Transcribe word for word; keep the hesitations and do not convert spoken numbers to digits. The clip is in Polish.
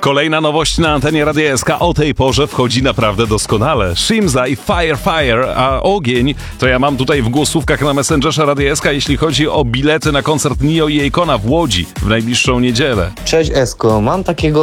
Kolejna nowość na antenie Radia S K o tej porze wchodzi naprawdę doskonale. Shimza i Fire Fire, a ogień to ja mam tutaj w głosówkach na Messengerze Radia S K, jeśli chodzi o bilety na koncert Nio i Akona w Łodzi w najbliższą niedzielę. Cześć Esko, mam takiego